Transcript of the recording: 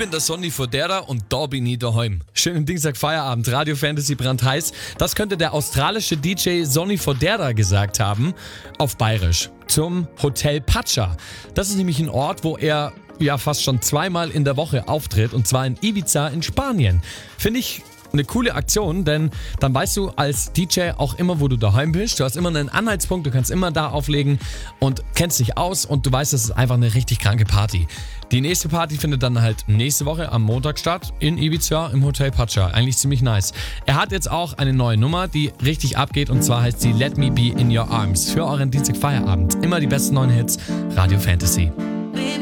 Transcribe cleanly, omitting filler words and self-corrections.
bin der Sonny Fodera und da bin ich daheim. Schönen Dienstag Feierabend, Radio Fantasy brandheiß. Das könnte der australische DJ Sonny Fodera gesagt haben, auf Bayerisch, zum Hotel Pacha. Das ist nämlich ein Ort, wo er ja fast schon zweimal in der Woche auftritt, und zwar in Ibiza in Spanien. Finde ich eine coole Aktion, denn dann weißt du als DJ auch immer, wo du daheim bist. Du hast immer einen Anhaltspunkt, du kannst immer da auflegen und kennst dich aus und du weißt, das ist einfach eine richtig kranke Party. Die nächste Party findet dann halt nächste Woche am Montag statt in Ibiza im Hotel Pacha. Eigentlich ziemlich nice. Er hat jetzt auch eine neue Nummer, die richtig abgeht, und zwar heißt sie Let Me Be In Your Arms. Für euren Dienstag Feierabend. Immer die besten neuen Hits. Radio Fantasy.